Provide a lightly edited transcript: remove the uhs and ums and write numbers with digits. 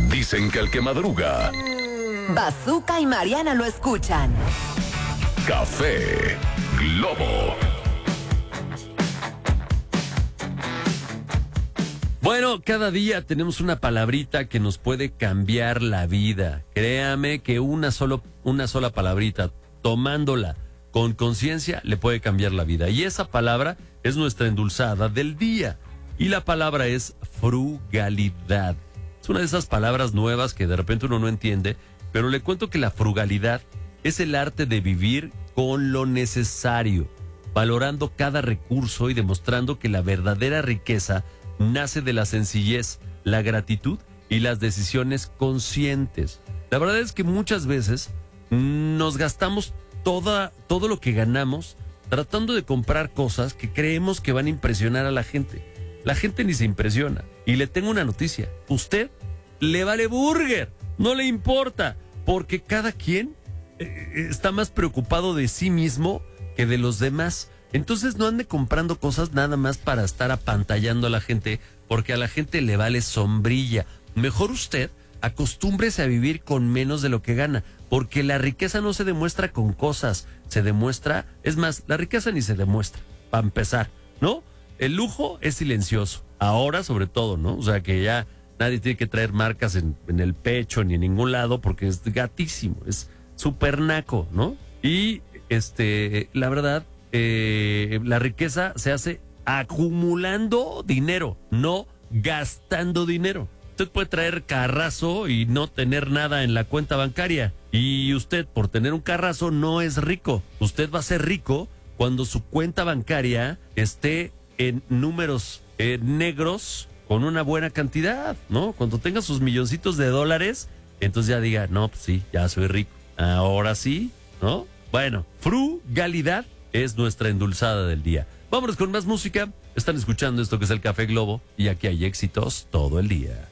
Dicen que el que madruga, Bazooka y Mariana lo escuchan. Café Globo. Bueno, cada día tenemos una palabrita que nos puede cambiar la vida. Créame que una sola palabrita, tomándola con conciencia, le puede cambiar la vida. Y esa palabra es nuestra endulzada del día. Y la palabra es frugalidad. Es una de esas palabras nuevas que de repente uno no entiende, pero le cuento que la frugalidad es el arte de vivir con lo necesario, valorando cada recurso y demostrando que la verdadera riqueza nace de la sencillez, la gratitud y las decisiones conscientes. La verdad es que muchas veces nos gastamos todo lo que ganamos tratando de comprar cosas que creemos que van a impresionar a la gente. La gente ni se impresiona. Y le tengo una noticia. Usted le vale burger. No le importa. Porque cada quien está más preocupado de sí mismo que de los demás. Entonces no ande comprando cosas nada más para estar apantallando a la gente, porque a la gente le vale sombrilla. Mejor usted acostúmbrese a vivir con menos de lo que gana, porque la riqueza no se demuestra con cosas, se demuestra, es más, la riqueza ni se demuestra, para empezar, ¿no? El lujo es silencioso, ahora sobre todo, ¿no? O sea que ya nadie tiene que traer marcas en el pecho ni en ningún lado, porque es gatísimo, es súper naco, ¿no? Y la verdad, la riqueza se hace acumulando dinero, no gastando dinero. Usted puede traer carrazo y no tener nada en la cuenta bancaria. Y usted, por tener un carrazo, no es rico. Usted va a ser rico cuando su cuenta bancaria esté en números negros con una buena cantidad, ¿no? Cuando tenga sus milloncitos de dólares, entonces ya diga, no, pues sí, ya soy rico. Ahora sí, ¿no? Bueno, frugalidad es nuestra endulzada del día. Vámonos con más música. Están escuchando esto que es el Café Globo y aquí hay éxitos todo el día.